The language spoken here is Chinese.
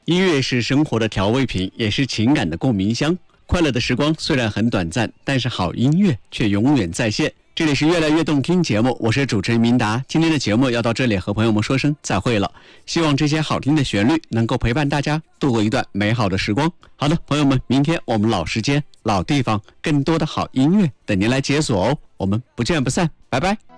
音乐是生活的调味品，也是情感的共鸣箱。快乐的时光虽然很短暂，但是好音乐却永远在线。这里是越来越动听节目，我是主持人明达。今天的节目要到这里和朋友们说声再会了，希望这些好听的旋律能够陪伴大家度过一段美好的时光。好的，朋友们，明天我们老时间、老地方，更多的好音乐等您来解锁哦。我们不见不散，拜拜。